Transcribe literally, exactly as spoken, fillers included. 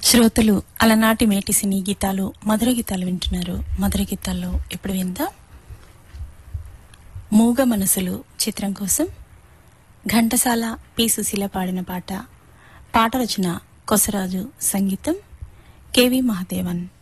శ్రోతలు అలనాటి మేటి సినీ గీతాలు మధుర గీతాలు వింటున్నారు. మధుర గీతాల్లో ఇప్పుడు విందాం మూగ మనసులు చిత్రం కోసం ఘంటసాల పి సుశీల పాడిన పాట. పాట రచన కొసరాజు, సంగీతం కెవి మహాదేవన్.